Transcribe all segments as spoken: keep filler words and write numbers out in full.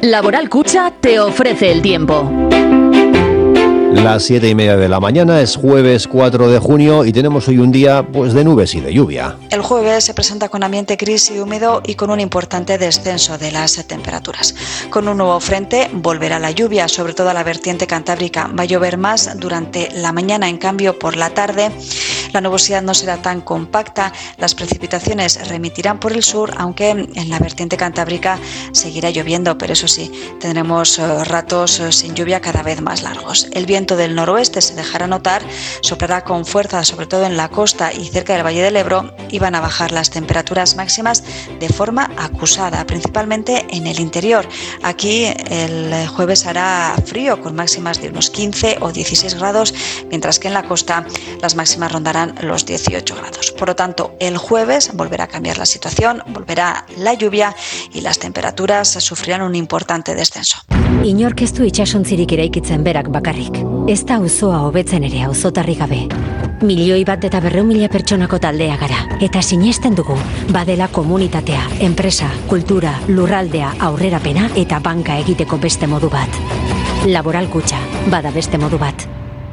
Laboral Cucha te ofrece el tiempo. Las siete y media de la mañana, es jueves cuatro de junio y tenemos hoy un día pues de nubes y de lluvia. El jueves se presenta con ambiente gris y húmedo y con un importante descenso de las temperaturas. Con un nuevo frente volverá la lluvia, sobre todo a la vertiente cantábrica. Va a llover más durante la mañana, en cambio por la tarde la nubosidad no será tan compacta. Las precipitaciones remitirán por el sur, aunque en la vertiente cantábrica seguirá lloviendo, pero eso sí, tendremos ratos sin lluvia cada vez más largos. El viento del noroeste se dejará notar, soplará con fuerza sobre todo en la costa y cerca del Valle del Ebro, y van a bajar las temperaturas máximas de forma acusada, principalmente en el interior. Aquí el jueves hará frío con máximas de unos quince o dieciséis grados, mientras que en la costa las máximas rondarán los dieciocho grados. Por lo tanto, el jueves volverá a cambiar la situación, volverá la lluvia y las temperaturas sufrirán un importante descenso. Inork ez du itsasontzirik eraikitzen berak bakarrik. Ez da auzoa hobetzen ere auzotarri gabe. Milioi bat eta berrehun mila pertsonako taldea gara. Eta sinesten dugu, badela komunitatea, enpresa, kultura, lurraldea, aurrerapena eta banka egiteko beste modu bat. Laboral Cucha, bada beste modu bat.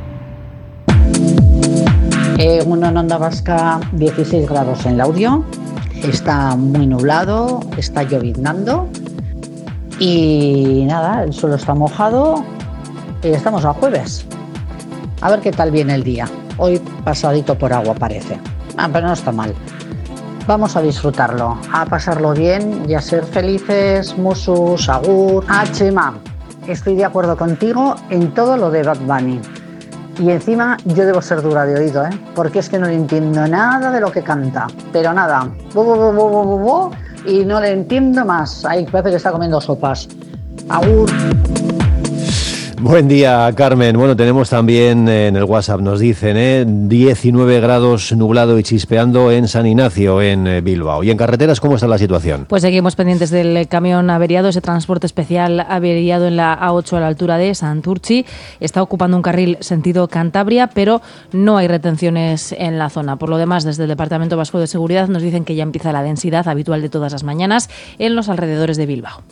Eh, bueno, en Onda Vasca, dieciséis grados en Laudio, está muy nublado, está lloviznando y nada, el suelo está mojado y estamos a jueves. A ver qué tal viene el día. Hoy pasadito por agua parece, ah, pero no está mal. Vamos a disfrutarlo, a pasarlo bien y a ser felices, musus, agur. Ah, Chema, estoy de acuerdo contigo en todo lo de Bad Bunny. Y encima yo debo ser dura de oído, ¿eh? Porque es que no le entiendo nada de lo que canta. Pero nada, bo, bo, bo, bo, bo, bo, y no le entiendo más. Ahí parece que está comiendo sopas. Agur. Buen día, Carmen. Bueno, tenemos también en el WhatsApp, nos dicen, ¿eh? diecinueve grados, nublado y chispeando en San Ignacio, en Bilbao. ¿Y en carreteras cómo está la situación? Pues seguimos pendientes del camión averiado, ese transporte especial averiado en la A ocho a la altura de Santurtzi. Está ocupando un carril sentido Cantabria, pero no hay retenciones en la zona. Por lo demás, desde el Departamento Vasco de Seguridad nos dicen que ya empieza la densidad habitual de todas las mañanas en los alrededores de Bilbao.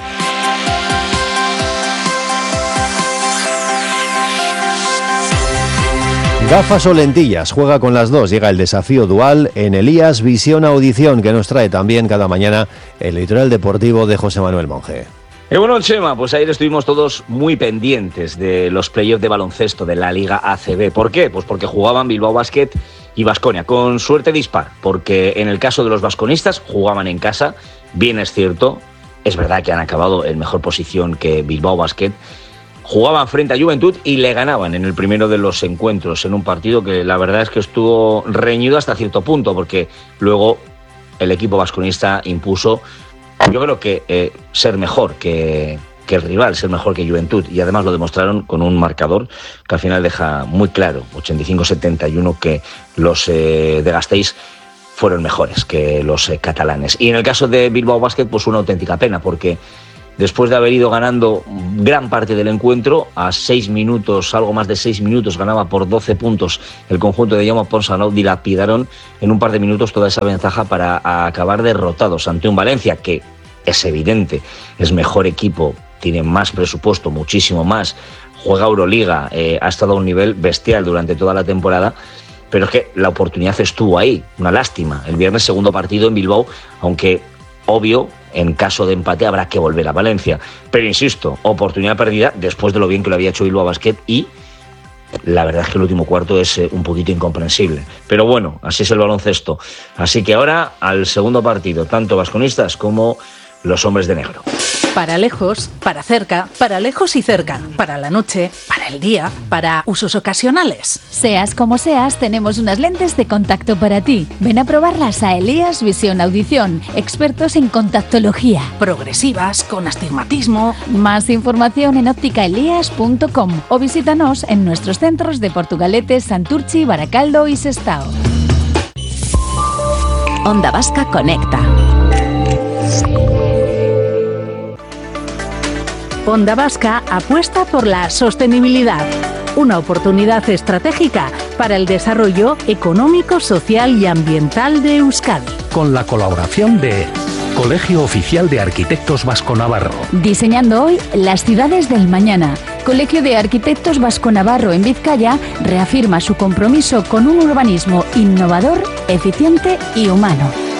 Gafas o lentillas, juega con las dos. Llega el desafío dual en Elías Visión Audición, que nos trae también cada mañana el litoral deportivo de José Manuel Monge. Y bueno, Chema, pues ayer estuvimos todos muy pendientes de los playoffs de baloncesto de la Liga A C B. ¿Por qué? Pues porque jugaban Bilbao Basket y Baskonia, con suerte dispar, porque en el caso de los basconistas jugaban en casa, bien es cierto, es verdad que han acabado en mejor posición que Bilbao Basket. Jugaban frente a Juventud y le ganaban en el primero de los encuentros, en un partido que la verdad es que estuvo reñido hasta cierto punto, porque luego el equipo basconista impuso, yo creo que eh, ser mejor que, que el rival, ser mejor que Juventud, y además lo demostraron con un marcador que al final deja muy claro, ochenta y cinco setenta y uno, que los eh, de Gasteiz fueron mejores que los eh, catalanes. Y en el caso de Bilbao Basket, pues una auténtica pena, porque después de haber ido ganando gran parte del encuentro, a seis minutos, algo más de seis minutos, ganaba por doce puntos el conjunto de Jaume Ponsarnau, dilapidaron en un par de minutos toda esa ventaja para acabar derrotados ante un Valencia que, es evidente, es mejor equipo, tiene más presupuesto, muchísimo más, juega Euroliga, eh, ha estado a un nivel bestial durante toda la temporada, pero es que la oportunidad estuvo ahí, una lástima. El viernes, segundo partido en Bilbao, aunque obvio, en caso de empate habrá que volver a Valencia. Pero insisto, oportunidad perdida después de lo bien que lo había hecho Bilbao Basket, y la verdad es que el último cuarto es eh, un poquito incomprensible. Pero bueno, así es el baloncesto. Así que ahora al segundo partido, tanto basconistas como los hombres de negro. Para lejos, para cerca, para lejos y cerca, para la noche, para el día, para usos ocasionales. Seas como seas, tenemos unas lentes de contacto para ti. Ven a probarlas a Elías Visión Audición, expertos en contactología. Progresivas, con astigmatismo. Más información en óptica elías punto com o visítanos en nuestros centros de Portugalete, Santurtzi, Baracaldo y Sestao. Onda Vasca Conecta. Onda Vasca apuesta por la sostenibilidad, una oportunidad estratégica para el desarrollo económico, social y ambiental de Euskadi. Con la colaboración de Colegio Oficial de Arquitectos Vasco-Navarro. Diseñando hoy las ciudades del mañana. Colegio de Arquitectos Vasco-Navarro en Vizcaya reafirma su compromiso con un urbanismo innovador, eficiente y humano.